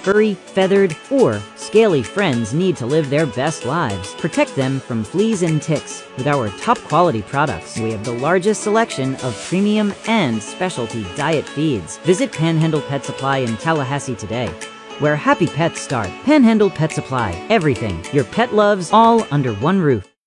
furry, feathered, or scaly friends need to live their best lives. Protect them from fleas and ticks with our top quality products. We have the largest selection of premium and specialty diet feeds. Visit Panhandle Pet Supply in Tallahassee today, where happy pets start. Panhandle Pet Supply, everything your pet loves, all under one roof.